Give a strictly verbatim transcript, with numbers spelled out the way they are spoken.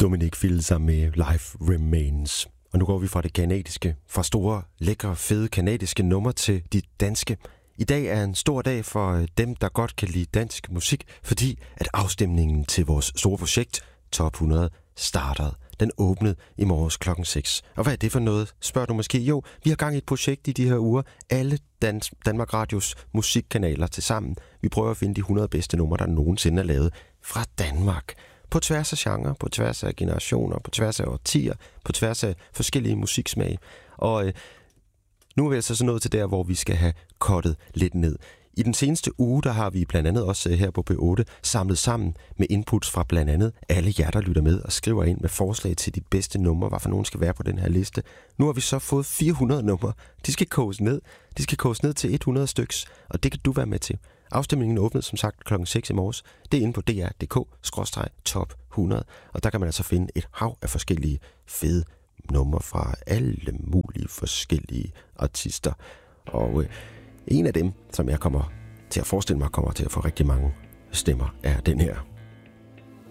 Dominic Fils med Life Remains. Og nu går vi fra det kanadiske, fra store, lækre, fede kanadiske numre til de danske. I dag er en stor dag for dem, der godt kan lide dansk musik, fordi at afstemningen til vores store projekt, Top hundrede, startede. Den åbnede i morges klokken seks. Og hvad er det for noget, spørger du måske? Jo, vi har gang i et projekt i de her uger. Alle Dans- Danmark Radios musikkanaler til sammen. Vi prøver at finde de hundrede bedste numre, der nogensinde er lavet fra Danmark. På tværs af genre, på tværs af generationer, på tværs af årtier, på tværs af forskellige musiksmag. Og øh, nu er vi altså så nået til der, hvor vi skal have kottet lidt ned. I den seneste uge, der har vi blandt andet også her på B otte samlet sammen med inputs fra blandt andet alle jer, der lytter med og skriver ind med forslag til de bedste numre, hvad for nogen skal være på den her liste. Nu har vi så fået fire hundrede numre. De skal koges ned. De skal koges ned til hundrede styks, og det kan du være med til. Afstemningen åbnede som sagt klokken seks i morges. Det er inde på d r punktum d k skråstreg top hundrede, og der kan man altså finde et hav af forskellige fede numre fra alle mulige forskellige artister. Og øh, en af dem, som jeg kommer til at forestille mig, kommer til at få rigtig mange stemmer, er den her.